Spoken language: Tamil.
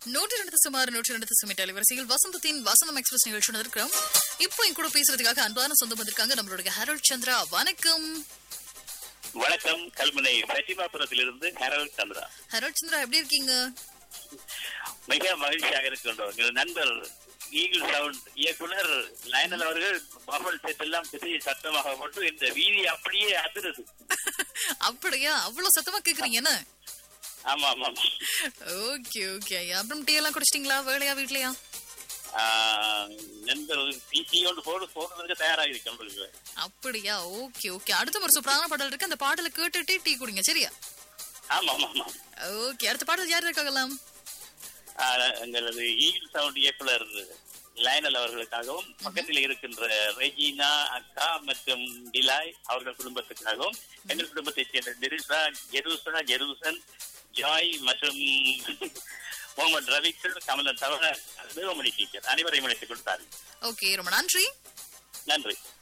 சுமார் 102 அலைவரிசையில் வசந்தத்தின் வசந்தம் எக்ஸ்பிரஸ் நிகழ்ச்சி இருக்கிறோம். இப்போ என் கூட பேசுறதுக்காக அன்பான சொந்தம் வந்திருக்காங்க நம்மளுடைய ஹரோல்ட் சந்திரா. வணக்கம். வணக்கம். கல்முனை பிரதிமாபுரத்திலிருந்து ஹரோல்ட் சந்திரா. ஹரோல்ட் சந்திரா எப்படி இருக்கீங்க? மிக மகிழ்ச்சியாக இருக்கின்றோம். எங்கள் நண்பர் ஈகிள் சவுண்ட் இயக்குனர் லயனல் அவர்கள் பாபல் செட் எல்லாம் திசையை சத்தமாக போட்டு இந்த வீதி அப்படியே அதிருது. அப்படியா? அவ்வளவு சத்தமா கேக்குறீங்க என்ன? ஆமா ஆமா. ஓகே ஓகே ஐயா. அப்புறம் டீ எல்லாம் குடிச்சிட்டீங்களா? வேலையா வீட்லயா? நண்பர் டீ ஒன்று போடுறதுக்கு தயாராக இருக்கு. அப்படியா? Okay okay. அடுத்த ஒரு சூப்பரான பாடல் இருக்கு. அந்த பாடலை கேட்டுட்டு டீ குடிங்க சரியா? ஆமா ஆமா ஆமா. ஓகே. அடுத்த பாடல் யார் இருக்காங்களாம்? எங்களது ஈகிள் சவுண்ட் இயக்குனர் லயனல் அவர்களுக்காகவும் பக்கத்தில் இருக்கின்ற ரெஜினா அக்கா மற்றும் டிலாய் அவர்கள் குடும்பத்துக்காகவும் எங்கள் குடும்பத்தைச் சேர்ந்த நிரிசா ஜெருசன் ஜாய் மற்றும் முகமது ரவிக்கு கமலன் தவிர தேவமணி டீச்சர் அனைவரையும் அழைத்துக் கொடுத்தார்கள். ஓகே, ரொம்ப நன்றி. நன்றி.